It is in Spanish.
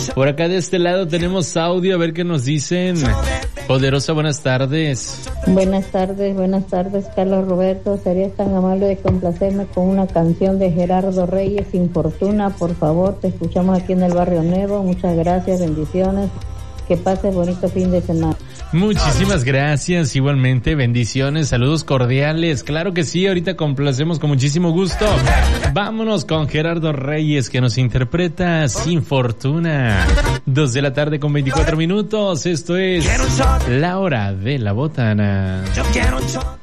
Por acá de este lado tenemos audio, a ver qué nos dicen. Poderosa, buenas tardes. Buenas tardes, Carlos Roberto. ¿Serías tan amable de complacerme con una canción de Gerardo Reyes, Sin Fortuna? Por favor, te escuchamos aquí en el Barrio Nuevo. Muchas gracias, bendiciones. Que pases bonito fin de semana. Muchísimas gracias, igualmente, bendiciones, saludos cordiales. Claro que sí, ahorita complacemos con muchísimo gusto. Vámonos con Gerardo Reyes, que nos interpreta Sin Fortuna. 2:24 p.m. Esto es La Hora de la Botana. Yo quiero un shot.